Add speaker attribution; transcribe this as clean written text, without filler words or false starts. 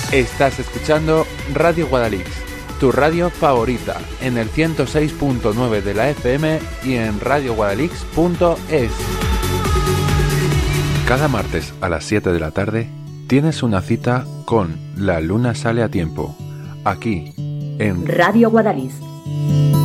Speaker 1: Estás escuchando Radio Guadalix, tu radio favorita, en el 106.9 de la FM y en radioguadalix.es. Cada martes a las 7 de la tarde tienes una cita con La Luna Sale a Tiempo, aquí en
Speaker 2: Radio Guadalix.